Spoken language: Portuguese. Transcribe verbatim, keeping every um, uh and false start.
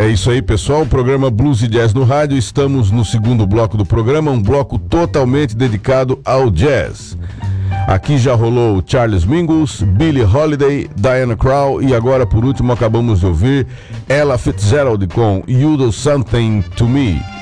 É isso aí, pessoal, o programa Blues e Jazz no Rádio, estamos no segundo bloco do programa, um bloco totalmente dedicado ao jazz. Aqui já rolou Charles Mingus, Billie Holiday, Diana Krall e agora por último acabamos de ouvir Ella Fitzgerald com You Do Something To Me.